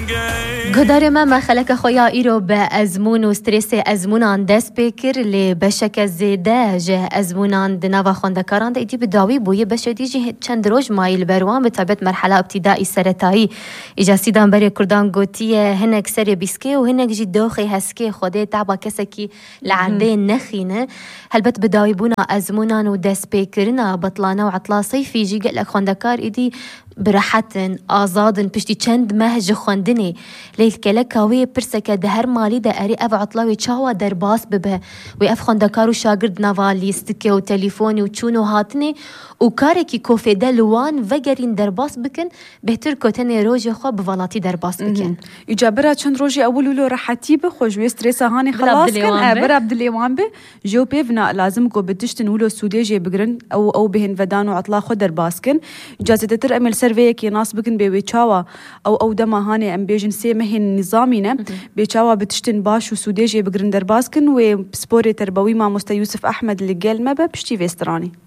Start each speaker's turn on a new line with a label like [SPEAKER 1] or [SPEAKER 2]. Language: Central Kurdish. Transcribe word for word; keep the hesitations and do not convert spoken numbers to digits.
[SPEAKER 1] گدار ما خلک خویا ایرو به ازمون و استرس ازمونان دست بکر لی بشک زیده جه ازمونان دنوا خوندکاران ده ایدی بداوی بویه بشه دیجی چند روز مایل بروان به طبیعت مرحله ابتدایی سرطایی اجاسی دان بری کردان گوتیه هنگ سری بیسکه و هنگ جی دوخی هسکه خوده تعبا کسکی لعنده نخینه هلبت بداوی بونا ازمونان و دست بکرنا بطلانه و عطلا صیفی جی گلک خوندکار ایدی براحتن آزادن پشتی چند مهج خوندنی لیل کلک هوی پرسکه ده هر مالی ده اری اف عطلاوی چاوا در باس ببه و اف خوندکار و شاگرد نوالی استکه و تلیفونی و چون و هاتنی و کاری که کوفیده لوان وگرین در باس بکن بهتر کتن روژ خواه بولاتی در باس بکن
[SPEAKER 2] اجابره چند روژی اول ولو راحتی بخوش و استرس هانی خلاص کن بر عبداللیوان به جو پیونا لازم کو بتشتن ولو سودیجی بگرن او او بهن ودان و عطلا خود در باس کن اجازه تر امل سروی کی ناس بکن به چاوا او او دما هانی ام بیجن سی مهن نظامینه به چاوا بتشتن باش و سودیجی بگرن در باس کن و سپوری تربوی ما مست یوسف احمد اللي قال ما بشتي فيستراني